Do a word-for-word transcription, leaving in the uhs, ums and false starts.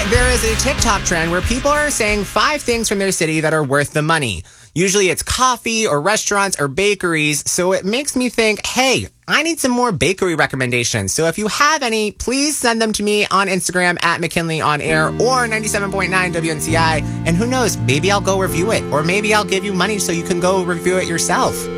there is a TikTok trend where people are saying five things from their city that are worth the money. Usually it's coffee or restaurants or bakeries, so it makes me think, hey, I need some more bakery recommendations. So if you have any, please send them to me on Instagram at McKinley On Air or ninety-seven point nine W N C I. And who knows, maybe I'll go review it, or maybe I'll give you money so you can go review it yourself.